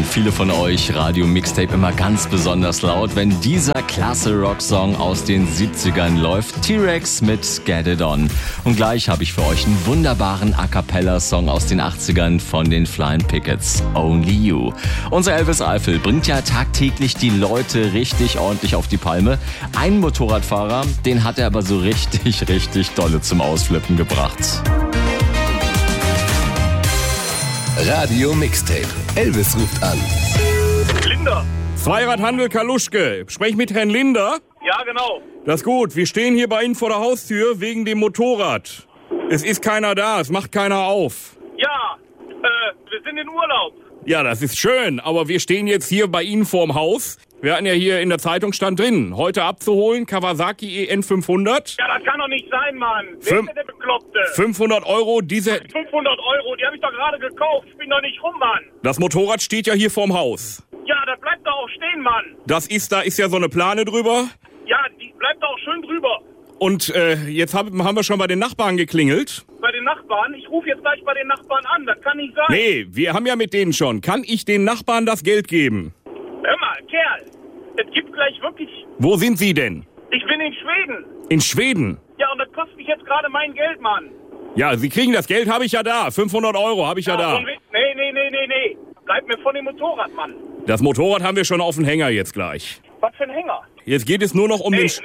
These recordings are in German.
viele von euch Radio Mixtape immer ganz besonders laut, wenn dieser klasse Rocksong aus den 70ern läuft. T-Rex mit Get It On. Und gleich habe ich für euch einen wunderbaren A-Cappella-Song aus den 80ern von den Flying Pickets, Only You. Unser Elvis Eifel bringt ja tagtäglich die Leute richtig ordentlich auf die Palme. Einen Motorradfahrer, den hat er aber so richtig dolle zum Ausflippen gebracht. Radio Mixtape. Elvis ruft an. Linder. Zweiradhandel Kaluschke. Sprech mit Herrn Linder. Ja, genau. Das ist gut. Wir stehen hier bei Ihnen vor der Haustür wegen dem Motorrad. Es ist keiner da. Es macht keiner auf. Ja, wir sind in Urlaub. Ja, das ist schön. Aber wir stehen jetzt hier bei Ihnen vorm Haus. Wir hatten ja hier in der Zeitung stand drin, heute abzuholen, Kawasaki EN 500. Ja, das kann doch nicht sein, Mann. Wer ist denn der Bekloppte? 500 €, diese... 500 €, die habe ich doch gerade gekauft. Ich bin doch nicht rum, Mann. Das Motorrad steht ja hier vorm Haus. Ja, das bleibt doch auch stehen, Mann. Da ist ja so eine Plane drüber. Ja, die bleibt doch auch schön drüber. Und jetzt haben wir schon bei den Nachbarn geklingelt. Bei den Nachbarn? Ich rufe jetzt gleich bei den Nachbarn an, das kann nicht sein. Nee, wir haben ja mit denen schon. Kann ich den Nachbarn das Geld geben? Hör mal, Kerl, es gibt gleich wirklich... Wo sind Sie denn? Ich bin in Schweden. In Schweden? Ja, und das kostet mich jetzt gerade mein Geld, Mann. Ja, Sie kriegen das Geld, habe ich ja da. 500 € habe ich ja da. Nee. Bleib mir von dem Motorrad, Mann. Das Motorrad haben wir schon auf den Hänger jetzt gleich. Was für ein Hänger? Jetzt geht es nur noch um den... Nee.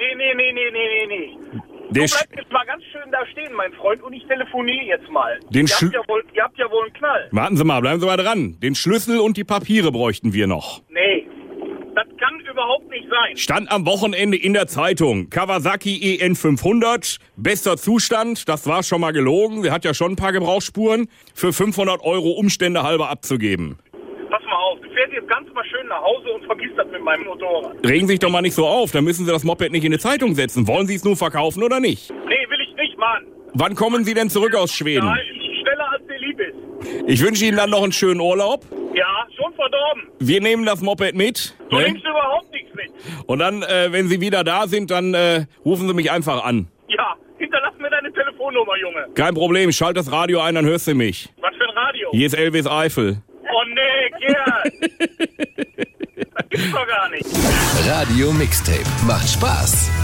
Du Der bleibst jetzt mal ganz schön da stehen, mein Freund, und ich telefoniere jetzt mal. Den Ihr habt ja wohl einen Knall. Warten Sie mal, bleiben Sie mal dran. Den Schlüssel und die Papiere bräuchten wir noch. Nee, das kann überhaupt nicht sein. Stand am Wochenende in der Zeitung. Kawasaki EN 500, bester Zustand, das war schon mal gelogen. Sie hat ja schon ein paar Gebrauchsspuren. Für 500 € Umstände halber abzugeben. Pass mal auf, du fährst jetzt ganz mal schön nach Hause und vergisst das mit meinem Motorrad. Regen Sie sich doch mal nicht so auf, dann müssen Sie das Moped nicht in die Zeitung setzen. Wollen Sie es nur verkaufen oder nicht? Nee, will ich nicht, Mann. Wann kommen Sie denn zurück aus Schweden? Ja, ich schneller als dir lieb ist. Ich wünsche Ihnen dann noch einen schönen Urlaub. Ja, schon verdorben. Wir nehmen das Moped mit. Du nimmst überhaupt nichts mit. Und dann, wenn Sie wieder da sind, dann rufen Sie mich einfach an. Ja, hinterlass mir deine Telefonnummer, Junge. Kein Problem, schalt das Radio ein, dann hörst du mich. Was für ein Radio? Hier ist Elvis Eifel. Oh nee, Kerl. Das gibt's doch gar nicht. Radio Mixtape. Macht Spaß.